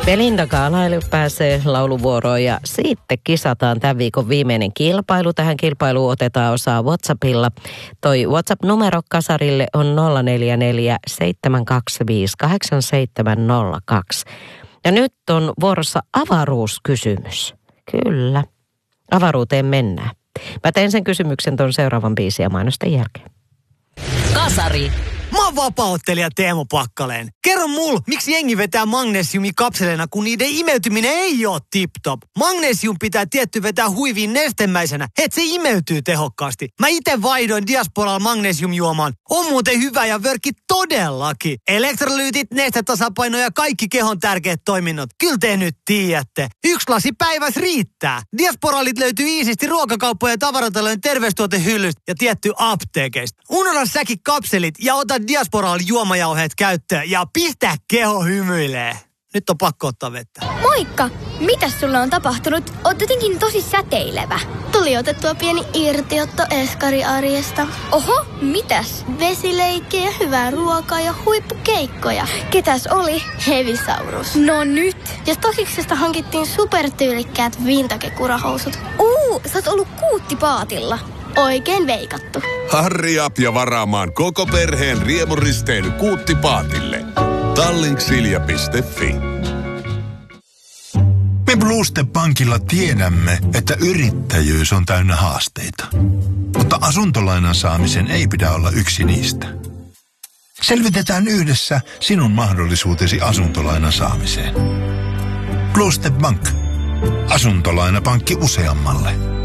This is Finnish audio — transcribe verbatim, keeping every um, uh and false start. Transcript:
Belinda Carlisle pääsee lauluvuoroon ja sitten kisataan tämän viikon viimeinen kilpailu. Tähän kilpailuun otetaan osaa WhatsAppilla. Toi WhatsApp-numero kasarille on nolla neljä neljä seitsemän kaksi viisi kahdeksan seitsemän nolla kaksi. Ja nyt on vuorossa avaruuskysymys. Kyllä, avaruuteen mennään. Mä teen sen kysymyksen ton seuraavan biisin ja mainosten jälkeen. Kasari. Mä oon vapaa-ottelija Teemu Pakkaleen. Kerro mulle, miksi jengi vetää magnesiumi kapseleina, kun niiden imeytyminen ei oo tip-top. Magnesium pitää tietty vetää huiviin nestemäisenä, et se imeytyy tehokkaasti. Mä ite vaihdoin Diasporalla magnesiumjuomaan. On muuten hyvä ja vörkki todellakin. Elektrolyytit, nestetasapaino ja kaikki kehon tärkeät toiminnot. Kyllä te nyt tiedätte. Yksi lasi päivässä riittää. Diasporalit löytyy iisisti ruokakauppojen ja tavaratalojen terveystuotehyllystä ja tietty apteekeista. Unohda säkin kapselit ja ota Diasporalla juomajauheet käyttöön ja pistä keho hymyilee. Nyt on pakko ottaa vettä. Moikka! Mitäs sulle on tapahtunut? Oot jotenkin tosi säteilevä. Tuli otettua pieni irtiotto eskariarjesta. Oho, mitäs? Vesileikkejä, hyvää ruokaa ja huippukeikkoja. Ketäs oli? Hevisaurus. No nyt! Ja Stosiksesta hankittiin supertyylikkäät vintage-kurahousut. Uu, sä oot ollut kuuttipaatilla. Oikein veikattu. Harri up ja varaamaan koko perheen riemuristeily Kuuttipaatille. Tallinksilja piste fi. Me Bluestep Pankilla tiedämme, että yrittäjyys on täynnä haasteita. Mutta asuntolainan saamisen ei pidä olla yksi niistä. Selvitetään yhdessä sinun mahdollisuutesi asuntolainan saamiseen. Bluestep Bank. Asuntolainapankki useammalle.